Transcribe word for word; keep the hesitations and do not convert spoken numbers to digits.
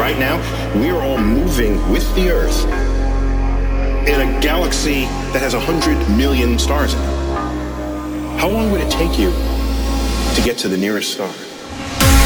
Right now, we are all moving with the Earth in a galaxy that has a hundred million stars in it. How long would it take you to get to the nearest star?